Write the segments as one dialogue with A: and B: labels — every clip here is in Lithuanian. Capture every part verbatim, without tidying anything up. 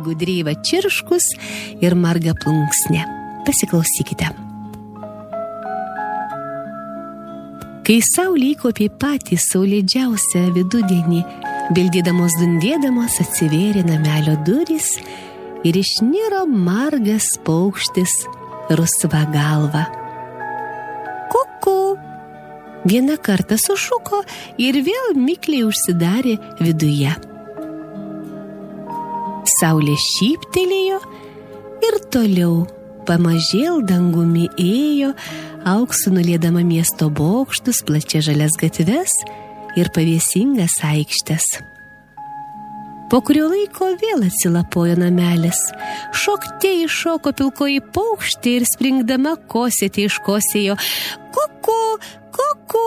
A: Gudreiva Čirškus ir Marga Plunksnė. Pasiklausykite. Kai saulė įkopė patį saulėdžiausią vidudienį, bildydamos dundėdamos atsivėrė namelio durys ir išniro margas paukštis rusva galva. Kuku! Vieną kartą sušuko ir vėl mikliai užsidarė viduje. Saulė šyptelėjo ir toliau pamažėl dangumi ėjo, auksu nulėdama miesto bokštus, plačias žalias gatves ir pavėsingas aikštes. Po kurio laiko vėl atsilapojo namelis. Šokte iššoko pilkoji paukštė ir springdama kosėte iškosėjo kuku, kuku.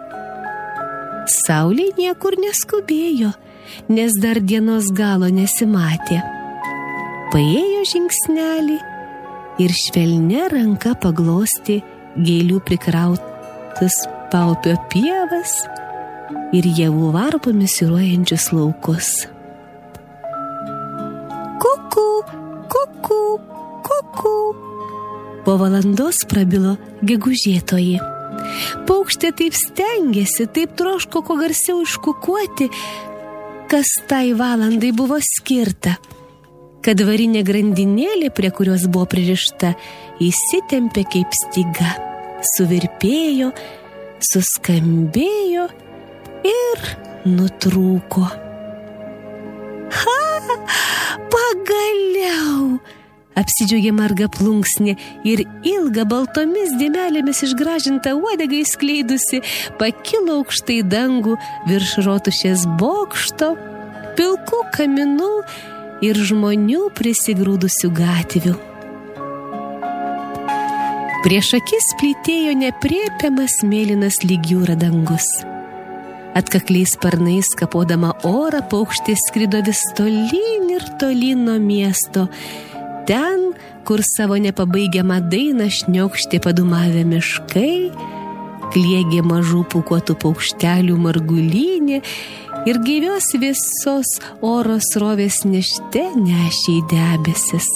A: Saulė niekur neskubėjo, nes dar dienos galo nesimatė. Paėjo žingsnelį ir švelnia ranka paglosti gėlių prikrautas paupio pievas ir javų varpomis siūruojančius laukus. Kuku, kuku, kuku. Po valandos prabilo gegužėtoji. Paukštė taip stengėsi, taip troško kuo garsiau iškukuoti, kas tai valandai buvo skirta, kad varinė grandinėlė, prie kurios buvo pririšta, įsitempė kaip styga, suvirpėjo, suskambėjo ir nutrūko. Ha! Pagaliau! Apsidžiaugė Marga Plunksnė ir ilga baltomis dėmelėmis išgražinta uodega įskleidusi pakilo aukštai dangų virš rotušės bokšto, pilkų kaminų ir žmonių prisigrūdusių gatvių. Prieš akis plytėjo nepriepiamas mėlynas lyg jūra dangus. Atkakliais sparnais kapodama orą paukštė skrido vis tolyn ir tolyn nuo miesto, ten, kur savo nepabaigiamą dainą šniokštė padūmavę miškai, kliegė mažų pūkuotų paukštelių margulynė ir gaivios vėsos oro srovės nešte nešė į debesis.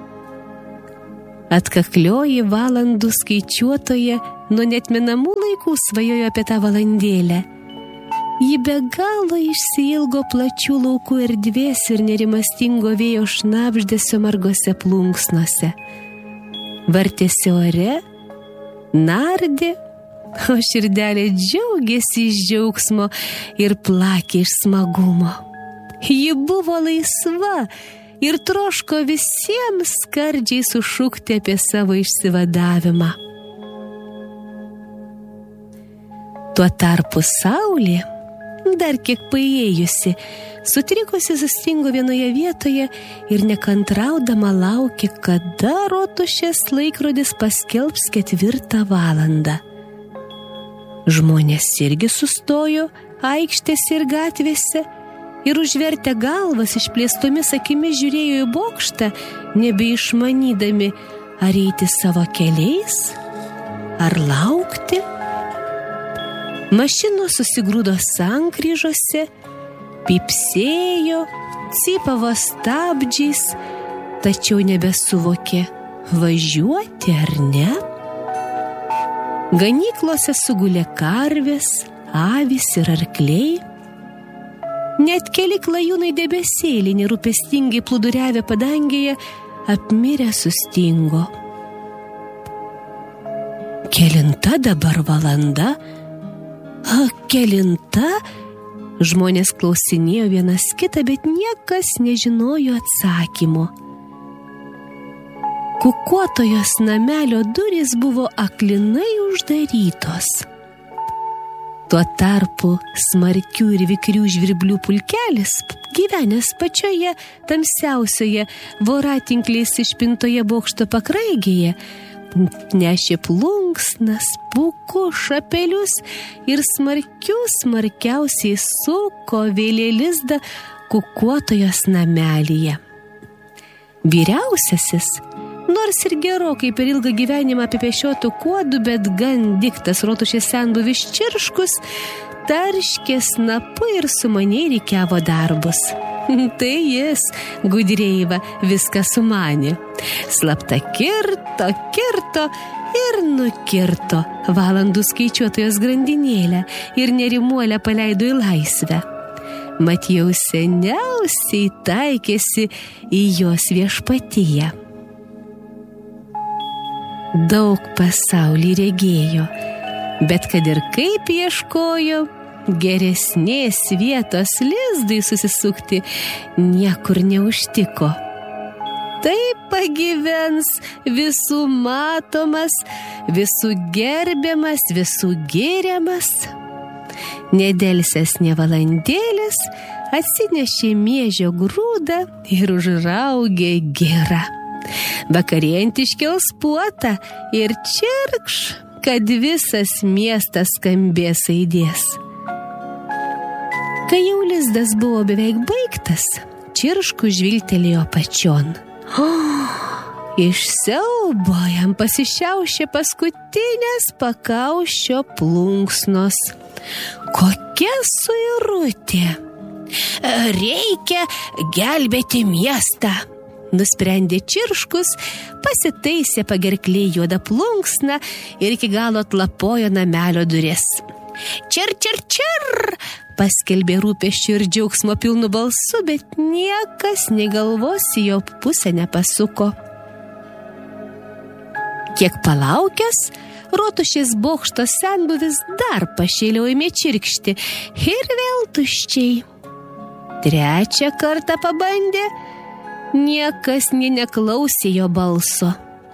A: Atkaklioji valandų skaičiuotoja nuo neatmenamų laikų svajojo apie tą valandėlę. Ji be galo išsiilgo plačių laukų erdvės ir nerimastingo vėjo šnabždesio margose plunksnose. Vartėsi ore, nardė, o širdelė džiaugėsi iš džiaugsmo ir plakė iš smagumo. Ji buvo laisva ir troško visiems skardžiai sušukti apie savo išsivadavimą. Tuo tarpu saulė, dar kiek paėjusi, sutrikusi sustingo vienoje vietoje ir nekantraudama laukė, kada rotušės laikrodis paskelbs ketvirtą valandą. Žmonės irgi sustojo aikštėse ir gatvėse ir užvertę galvas išplėstomis akimis žiūrėjo į bokštą, nebeišmanydami, ar eiti savo keliais, ar laukti. Mašinos susigrūdo sankryžose, pypsėjo, cypavo stabdžiais, tačiau nebesuvokė, važiuoti ar ne. Ganyklose sugulė karvės, avys ir arkliai. Net keli klajūnai debesėliai nerūpestingai plūduriavę padangėje apmirę sustingo. Kelinta dabar valanda? A, kelinta? Žmonės klausinėjo vienas kitą, bet niekas nežinojo atsakymo. Kukuotojos namelio durys buvo aklinai uždarytos. Tuo tarpu smarkių ir vikrių žvirblių pulkelis, gyvenęs pačioje tamsiausioje voratinkliais išpintoje bokšto pakraigėje, nešė plunksnas, pūkus, šapelius ir smarkių smarkiausiai suko vėlė lizdą kukuotojos namelyje. Vyriausiasis, nors ir gerokai per ilgą gyvenimą apipešiotų kuodų, bet gan diktas rotušės senbuvis Čirškus, tarškė snapu ir sumaniai rikiavo darbus. Tai jis, gudreiva, viską sumanė. Slapta kirto, kirto ir nukirto valandų skaičiuotojos grandinėlę ir nerimuolę paleido į laisvę. Mat jau seniausiai taikėsi į jos viešpatyje. Daug pasaulį regėjo, bet kad ir kaip ieškojo, geresnės vietos lizdui susisukti niekur neužtiko. Taip pagyvens visų matomas, visų gerbiamas, visų giriamas. Nedelsęs nė valandėlės atsinešė miežio grūdą ir užraugė girą. Vakarėjant iškels puotą ir čirkš, kad visas miestas skambės aidės. Kai jau lizdas buvo beveik baigtas, čiršku žvilgtelėjo pačion. O, iš siaubo jam pasišiaušė paskutinės pakaušio plunksnos. Kokia suirutė! Reikia gelbėti miestą, nusprendė čirškus, pasitaisė pagerklėj juodą plunksną ir iki galo atlapojo namelio duris. Čir, čir, čir, paskelbė rūpesčių ir džiaugsmo pilnu balsu, bet niekas nė galvos į jo pusę nepasuko. Kiek palaukęs, rotušės bokšto senbuvis dar pašėliau ėmė čirkšti ir vėl tuščiai. Trečią kartą pabandė, niekas nė neklausė jo balso.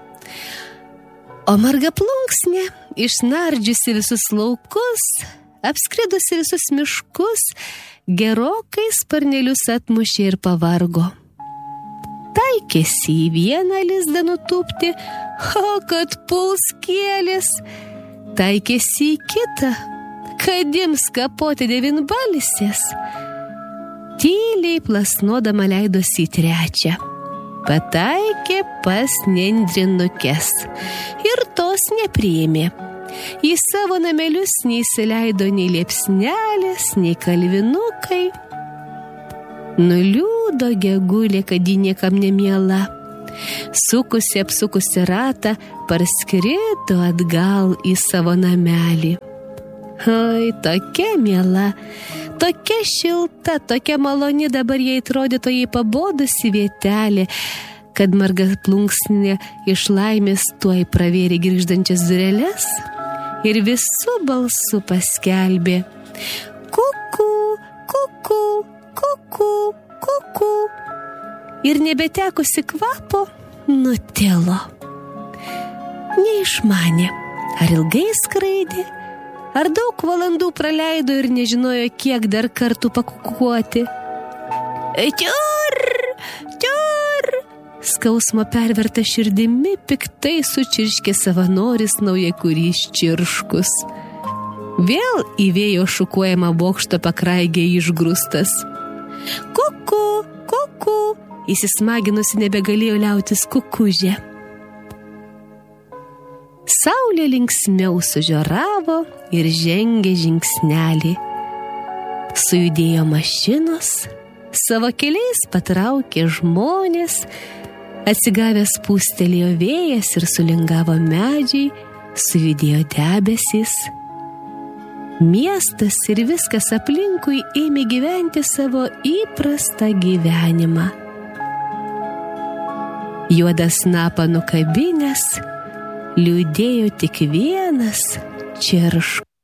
A: O marga plunksnė, išnardžiusi visus laukus, apskridusi visus miškus, gerokai sparnelius atmušė ir pavargo. Taikėsi į vieną lizdą nutūpti, o kad puls kėlės. Taikėsi į kitą, kad ims kapoti devynbalsės. Tyliai plasnodama leidosi į trečią. Pataikė pas nendrinukes ir tos nepriėmė. Į savo namelius neįsileido nei liepsnelės, nei kalvinukai. Nuliūdo gegulė, kad ji niekam nemiela. Sukusi apsukusi ratą, parskrido atgal į savo namelį. Oi, tokia miela, tokia šilta, tokia maloni dabar jai atrodė toji pabodusi vietelė, kad marga plunksnė iš laimės tuoj pravėrė girgždančias dureles ir visų balsų paskelbė: kuku, kuku, kuku, kuku. Ir nebetekusi kvapo, nutilo. Neišmanė, ar ilgai skraidė, ar daug valandų praleido ir nežinojo, kiek dar kartų pakukuoti. Tiur, tiur, skausmo perverta širdimi piktai sučirškė savanoris naujakurys čirškus. Vėl į vėjo šukuojamą bokštą pakraigė išgrūstas. Kuku, kuku, įsismaginusi nebegalėjo liautis kukužė. Saulė linksmiau sužioravo ir žengė žingsnelį. Sujudėjo mašinos, savo keliais patraukė žmonės, atsigavęs pūstelėjo vėjas ir sulingavo medžiai, sujudėjo debesys. Miestas ir viskas aplinkui ėmė gyventi savo įprastą gyvenimą. Juodą snapą nukabinęs, liūdėjo tik vienas čirškus.